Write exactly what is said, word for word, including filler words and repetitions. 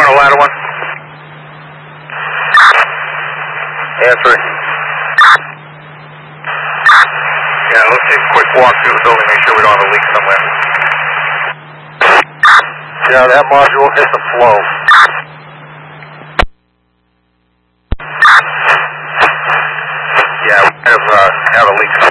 on ladder one. Answering. Yeah, let's take a quick walk through the building, make sure we don't have a leak somewhere. Yeah, that module hit the flow. Yeah, we have, uh, have a leak.